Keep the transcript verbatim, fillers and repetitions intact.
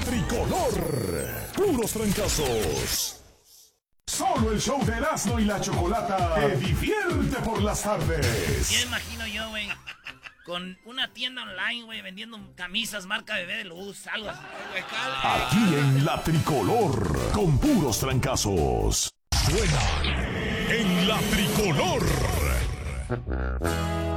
tricolor. Puros trancazos. Solo el show de Erasmo y la Chocolata te divierte por las tardes. Ya imagino yo, güey, con una tienda online, güey, vendiendo camisas marca Bebé de Luz, algo así. Aquí en la tricolor, con puros trancazos. Suena en la tricolor.